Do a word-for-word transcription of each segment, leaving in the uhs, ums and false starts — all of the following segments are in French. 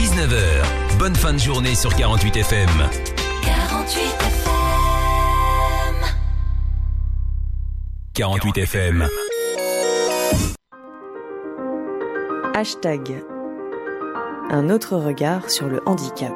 dix-neuf heures. Bonne fin de journée sur quarante-huit F M. quarante-huit F M. quarante-huit F M. Hashtag. Un autre regard sur le handicap.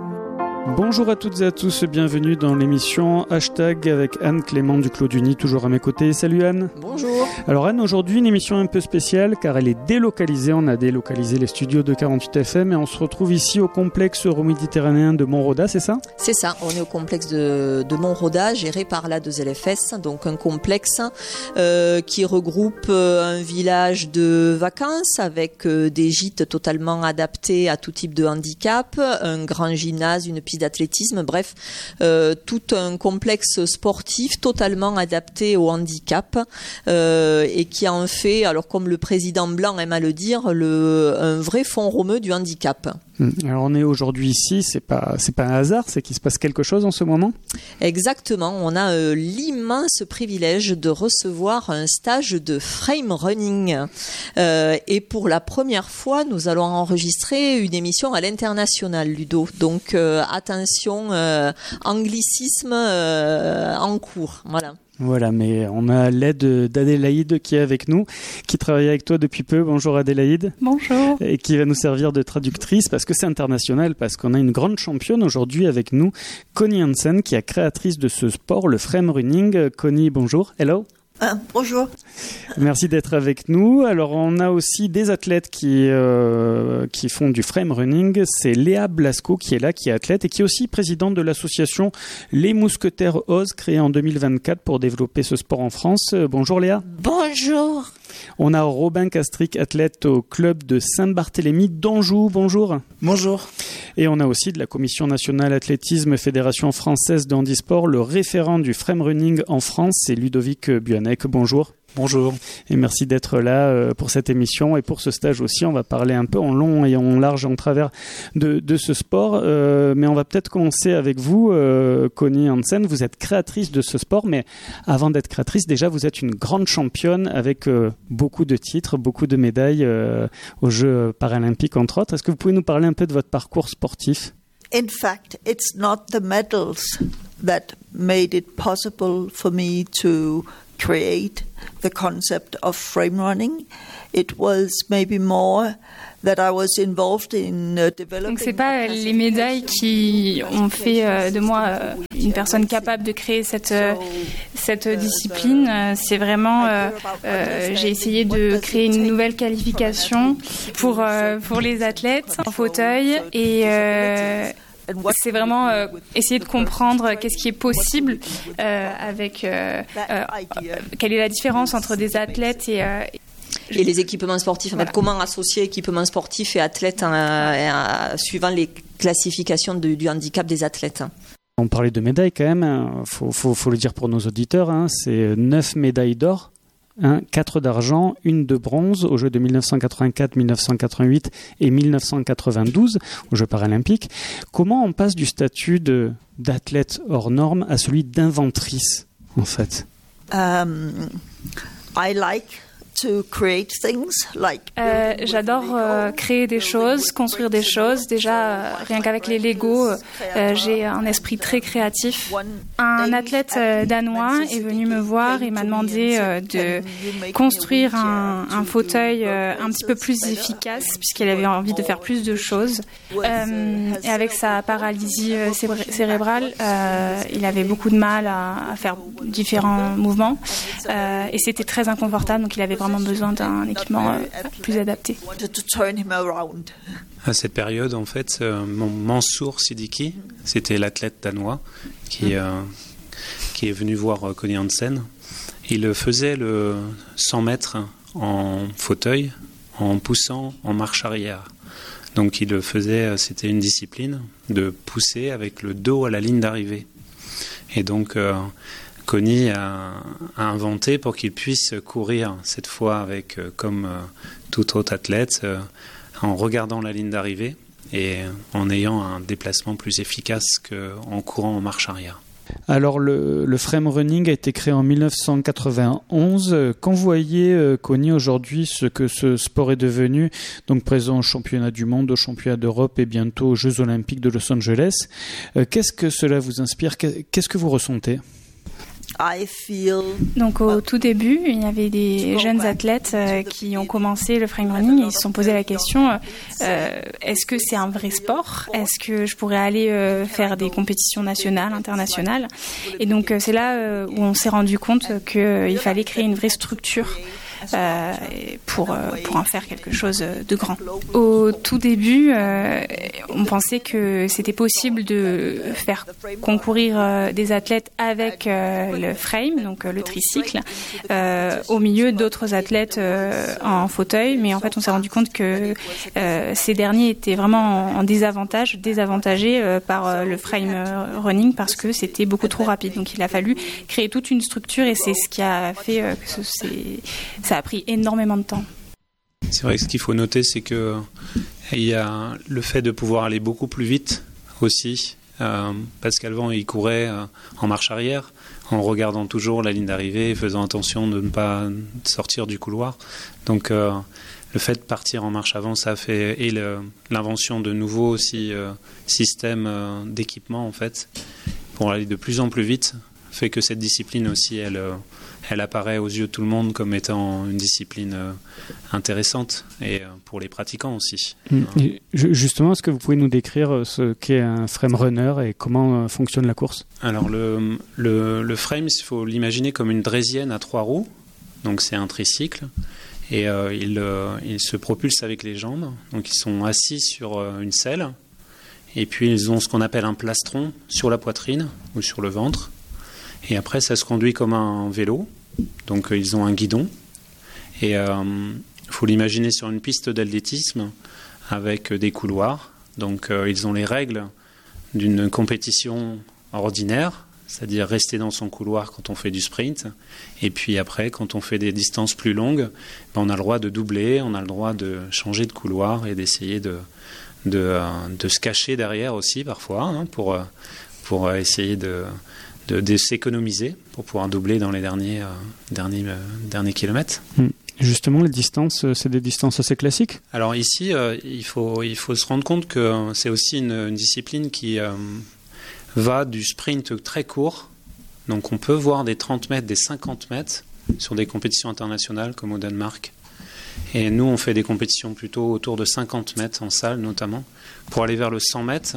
Bonjour à toutes et à tous, bienvenue dans l'émission Hashtag avec Anne-Clément Duclos-Duny, toujours à mes côtés. Salut Anne. Bonjour. Alors Anne, aujourd'hui une émission un peu spéciale car elle est délocalisée, on a délocalisé les studios de quarante-huit F M et on se retrouve ici au complexe euroméditerranéen de Montroda, c'est ça ? C'est ça, on est au complexe de, de Montroda, géré par l'A deux L F S, donc un complexe euh, qui regroupe euh, un village de vacances avec euh, des gîtes totalement adaptés à tout type de handicap, un grand gymnase, une piste d'athlétisme, bref, euh, tout un complexe sportif totalement adapté au handicap euh, et qui en fait, alors comme le président Blanc aime à le dire, le, un vrai fond romeu du handicap. Alors on est aujourd'hui ici, c'est pas c'est pas un hasard, c'est qu'il se passe quelque chose en ce moment. Exactement, on a euh, l'immense privilège de recevoir un stage de frame running euh, et pour la première fois nous allons enregistrer une émission à l'international, Ludo, donc euh, attention, euh, anglicisme euh, en cours, voilà. Voilà, mais on a l'aide d'Adélaïde qui est avec nous, qui travaille avec toi depuis peu. Bonjour Adélaïde. Bonjour. Et qui va nous servir de traductrice parce que c'est international, parce qu'on a une grande championne aujourd'hui avec nous, Connie Hansen, qui est créatrice de ce sport, le frame running. Connie, bonjour. Hello. Ah, bonjour. Merci d'être avec nous. Alors, on a aussi des athlètes qui euh, qui font du frame running. C'est Léa Blasco qui est là, qui est athlète et qui est aussi présidente de l'association Les Mousquetaires Osent, créée en deux mille vingt-quatre pour développer ce sport en France. Bonjour Léa. Bonjour. On a Robin Castric, athlète au club de Saint-Barthélemy d'Anjou. Bonjour. Bonjour. Et on a aussi de la Commission nationale athlétisme, Fédération française de handisport, le référent du frame running en France, c'est Ludovic Buanec. Bonjour. Bonjour. Et merci d'être là pour cette émission et pour ce stage aussi. On va parler un peu en long et en large et en travers de, de ce sport. Euh, mais on va peut-être commencer avec vous, euh, Connie Hansen. Vous êtes créatrice de ce sport, mais avant d'être créatrice, déjà, vous êtes une grande championne avec euh, beaucoup de titres, beaucoup de médailles euh, aux Jeux paralympiques, entre autres. Est-ce que vous pouvez nous parler un peu de votre parcours sportif ? In fact, it's not the medals that made it possible for me to create the concept of frame running. It was maybe more that I was involved in uh, developing. Donc c'est pas les médailles qui ont fait euh, de moi euh, une personne capable de créer cette euh, cette discipline. C'est vraiment euh, euh, j'ai essayé de créer une nouvelle qualification pour euh, pour les athlètes en fauteuil et euh, c'est vraiment euh, essayer de comprendre qu'est-ce qui est possible euh, avec euh, euh, quelle est la différence entre des athlètes et euh, et les équipements sportifs. En voilà. fait, comment associer équipements sportifs et athlètes en, en, en, suivant les classifications de, du handicap des athlètes. On parlait de médailles quand même, il faut, faut, faut le dire pour nos auditeurs, hein, c'est neuf médailles d'or. Hein, quatre d'argent, une de bronze aux Jeux de dix-neuf cent quatre-vingt-quatre, dix-neuf cent quatre-vingt-huit et dix-neuf cent quatre-vingt-douze aux Jeux paralympiques. Comment on passe du statut de, d'athlète hors norme à celui d'inventrice, en fait? Um, I like to create things like euh, j'adore euh, créer des choses, construire des choses. Déjà, euh, rien qu'avec les Lego, euh, j'ai un esprit très créatif. Un athlète euh, danois est venu me voir et m'a demandé euh, de construire un, un fauteuil euh, un petit peu plus efficace puisqu'il avait envie de faire plus de choses. Euh, et avec sa paralysie euh, cébré- cérébrale, euh, il avait beaucoup de mal à, à faire différents mouvements euh, et c'était très inconfortable. Donc, il avait vraiment besoin d'un équipement euh, plus adapté. À cette période, en fait, euh, Mansour Siddiqui, c'était l'athlète danois qui, euh, qui est venu voir euh, Connie Hansen. Il faisait le cent mètres en fauteuil en poussant en marche arrière. Donc il faisait, c'était une discipline de pousser avec le dos à la ligne d'arrivée. Et donc euh, Connie a, a inventé pour qu'il puisse courir cette fois avec, euh, comme euh, tout autre athlète, euh, en regardant la ligne d'arrivée et en ayant un déplacement plus efficace qu'en courant en marche arrière. Alors le, le frame running a été créé en dix-neuf cent quatre-vingt-onze. Quand vous voyez, euh, Connie, aujourd'hui ce que ce sport est devenu, donc présent au championnat du monde, au championnat d'Europe et bientôt aux Jeux Olympiques de Los Angeles, euh, qu'est-ce que cela vous inspire? Qu'est-ce que vous ressentez? I feel Donc au tout début, il y avait des jeunes athlètes euh, qui ont commencé le frame running et ils se sont posé la question euh, est-ce que c'est un vrai sport? Est-ce que je pourrais aller euh, faire des compétitions nationales, internationales? Et donc euh, c'est là euh, où on s'est rendu compte qu'il euh, fallait créer une vraie structure Euh, pour, euh, pour en faire quelque chose de grand. Au tout début, euh, on pensait que c'était possible de faire concourir euh, des athlètes avec euh, le frame, donc euh, le tricycle, euh, au milieu d'autres athlètes euh, en fauteuil, mais en fait on s'est rendu compte que euh, ces derniers étaient vraiment en, en désavantage, désavantagés euh, par euh, le frame running parce que c'était beaucoup trop rapide. Donc il a fallu créer toute une structure et c'est ce qui a fait euh, que ce, c'est, ça a pris énormément de temps. C'est vrai que ce qu'il faut noter, c'est que il y a le fait de pouvoir aller beaucoup plus vite aussi, euh, parce qu'avant il courait euh, en marche arrière, en regardant toujours la ligne d'arrivée et faisant attention de ne pas sortir du couloir. Donc euh, le fait de partir en marche avant, ça a fait, et le, l'invention de nouveaux aussi euh, systèmes euh, d'équipement en fait, pour aller de plus en plus vite, fait que cette discipline aussi, elle, elle apparaît aux yeux de tout le monde comme étant une discipline intéressante et pour les pratiquants aussi. Et justement, est-ce que vous pouvez nous décrire ce qu'est un frame runner et comment fonctionne la course? Alors le, le, le frame, il faut l'imaginer comme une draisienne à trois roues, donc c'est un tricycle. Et euh, il, euh, il se propulse avec les jambes, donc ils sont assis sur euh, une selle, et puis ils ont ce qu'on appelle un plastron sur la poitrine ou sur le ventre. Et après, ça se conduit comme un vélo. Donc, euh, ils ont un guidon. Et il euh, faut l'imaginer sur une piste d'athlétisme avec euh, des couloirs. Donc, euh, ils ont les règles d'une compétition ordinaire, c'est-à-dire rester dans son couloir quand on fait du sprint. Et puis après, quand on fait des distances plus longues, ben, on a le droit de doubler, on a le droit de changer de couloir et d'essayer de, de, euh, de se cacher derrière aussi parfois, hein, pour, pour essayer de... De, de s'économiser pour pouvoir doubler dans les derniers, euh, derniers, euh, derniers kilomètres. Justement, les distances, c'est des distances assez classiques? Alors ici, euh, il, faut, il faut se rendre compte que c'est aussi une, une discipline qui euh, va du sprint très court. Donc on peut voir des trente mètres, des cinquante mètres sur des compétitions internationales comme au Danemark. Et nous, on fait des compétitions plutôt autour de cinquante mètres en salle notamment, pour aller vers le cent mètres,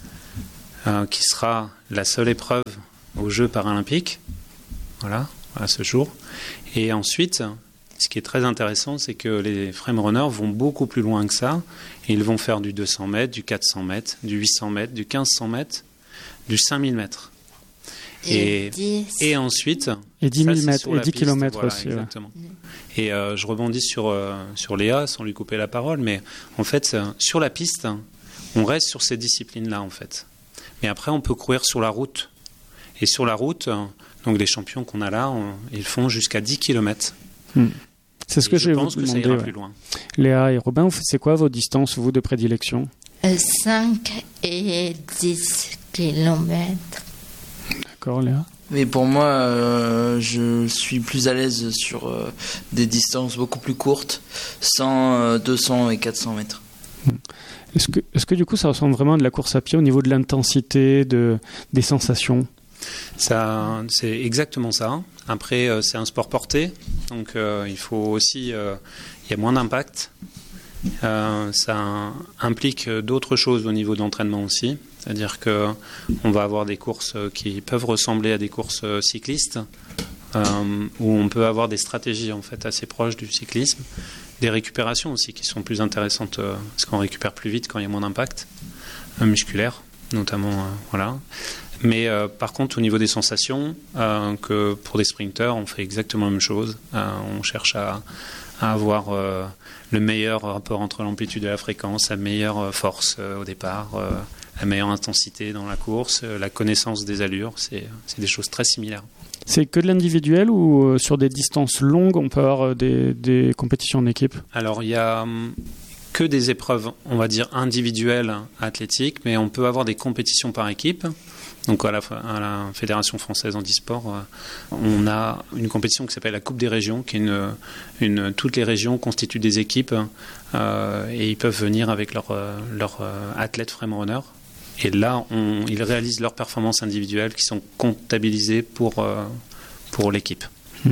euh, qui sera la seule épreuve aux Jeux paralympiques, voilà, à ce jour. Et ensuite, ce qui est très intéressant, c'est que les frame runners vont beaucoup plus loin que ça. Et ils vont faire du deux cents mètres, du quatre cents mètres, du huit cents mètres, du quinze cents mètres, du cinq mille mètres. Et, et, et ensuite... Et dix mille mètres, et dix kilomètres voilà, aussi. Exactement. Ouais. Et euh, je rebondis sur, euh, sur Léa, sans lui couper la parole, mais en fait, sur la piste, on reste sur ces disciplines-là, en fait. Mais après, on peut courir sur la route. Et sur la route, donc les champions qu'on a là, on, ils font jusqu'à dix kilomètres. Hmm. C'est ce et que je je pense vous que demander, ça ira ouais. plus loin. Léa et Robin, c'est quoi vos distances, vous, de prédilection? cinq et dix kilomètres. D'accord, Léa? Mais pour moi, euh, je suis plus à l'aise sur euh, des distances beaucoup plus courtes, cent, deux cents et quatre cents mètres. Hmm. Est-ce que, est-ce que du coup ça ressemble vraiment à de la course à pied au niveau de l'intensité, de, des sensations? Ça, c'est exactement ça. Après, euh, c'est un sport porté, donc euh, il faut aussi, euh, il y a moins d'impact. Euh, ça implique d'autres choses au niveau d'entraînement aussi, c'est-à-dire que on va avoir des courses qui peuvent ressembler à des courses cyclistes, euh, où on peut avoir des stratégies en fait assez proches du cyclisme, des récupérations aussi qui sont plus intéressantes euh, parce qu'on récupère plus vite quand il y a moins d'impact euh, musculaire, notamment, euh, voilà. Mais euh, par contre, au niveau des sensations, euh, que pour des sprinteurs, on fait exactement la même chose. Euh, on cherche à, à avoir euh, le meilleur rapport entre l'amplitude et la fréquence, la meilleure force euh, au départ, euh, la meilleure intensité dans la course, euh, la connaissance des allures. C'est, c'est des choses très similaires. C'est que de l'individuel ou euh, sur des distances longues, on peut avoir euh, des, des compétitions en équipe? Alors, il y a... que des épreuves, on va dire, individuelles athlétiques, mais on peut avoir des compétitions par équipe. Donc à la, à la Fédération française handisport, euh, on a une compétition qui s'appelle la Coupe des régions, qui est une, une toutes les régions constituent des équipes euh, et ils peuvent venir avec leurs leur, euh, athlètes framerunners. Et là, on, ils réalisent leurs performances individuelles qui sont comptabilisées pour, euh, pour l'équipe. Mmh.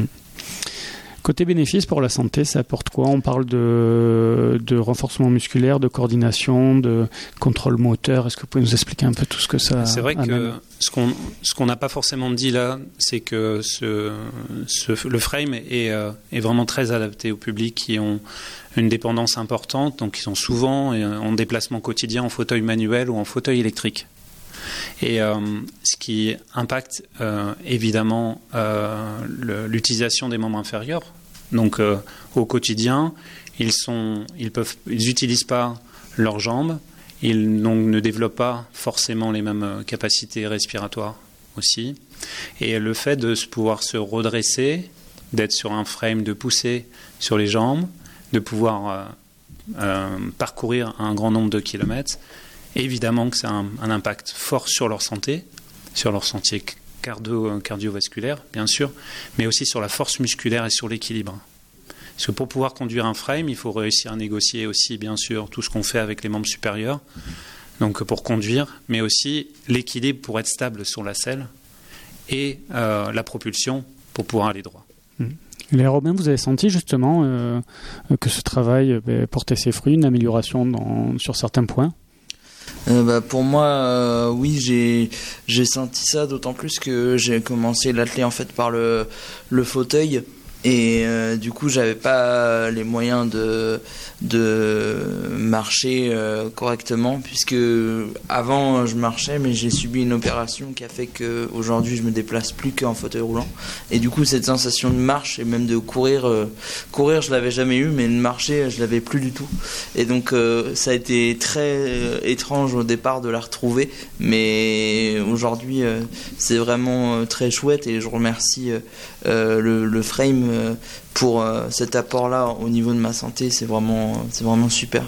Côté bénéfices pour la santé, ça apporte quoi? On parle de, de renforcement musculaire, de coordination, de contrôle moteur. Est-ce que vous pouvez nous expliquer un peu tout ce que ça C'est vrai amène? que ce qu'on ce qu'on n'a pas forcément dit là, c'est que ce, ce, le frame est, euh, est vraiment très adapté au public qui ont une dépendance importante, donc qui sont souvent en déplacement quotidien en fauteuil manuel ou en fauteuil électrique. Et euh, ce qui impacte euh, évidemment euh, le, l'utilisation des membres inférieurs. Donc euh, au quotidien, ils sont, ils peuvent, ils n'utilisent pas leurs jambes, ils donc, ne développent pas forcément les mêmes capacités respiratoires aussi. Et le fait de pouvoir se redresser, d'être sur un frame, de pousser sur les jambes, de pouvoir euh, euh, parcourir un grand nombre de kilomètres, évidemment que ça a un, un impact fort sur leur santé, sur leur santé cardio, cardiovasculaire, bien sûr, mais aussi sur la force musculaire et sur l'équilibre. Parce que pour pouvoir conduire un frame, il faut réussir à négocier aussi, bien sûr, tout ce qu'on fait avec les membres supérieurs, donc pour conduire, mais aussi l'équilibre pour être stable sur la selle et euh, la propulsion pour pouvoir aller droit. Mmh. Léa Robin, vous avez senti justement euh, que ce travail euh, portait ses fruits, une amélioration dans, sur certains points? Euh, bah, pour moi, euh, oui, j'ai j'ai senti ça, d'autant plus que j'ai commencé l'athlé en fait par le le fauteuil et euh, du coup j'avais pas les moyens de de marcher euh, correctement, puisque avant je marchais, mais j'ai subi une opération qui a fait que aujourd'hui je me déplace plus qu'en fauteuil roulant, et du coup cette sensation de marche et même de courir euh, courir je l'avais jamais eu, mais de marcher je l'avais plus du tout, et donc euh, ça a été très euh, étrange au départ de la retrouver, mais aujourd'hui euh, c'est vraiment euh, très chouette, et je remercie euh, euh, le, le frame euh, pour euh, cet apport-là au niveau de ma santé. C'est vraiment, c'est vraiment super.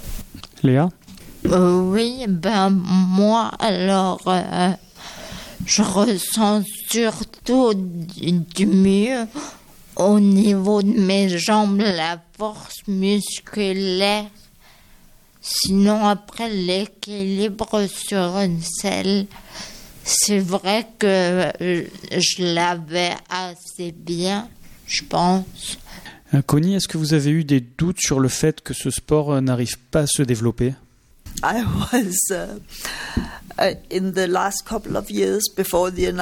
Léa? euh, Oui, ben moi, alors, euh, je ressens surtout du, du mieux au niveau de mes jambes, la force musculaire. Sinon, après, l'équilibre sur une selle, c'est vrai que je l'avais assez bien, je pense. Euh, Connie, est-ce que vous avez eu des doutes sur le fait que ce sport euh, n'arrive pas à se développer? I was uh, uh, in the last couple of years before the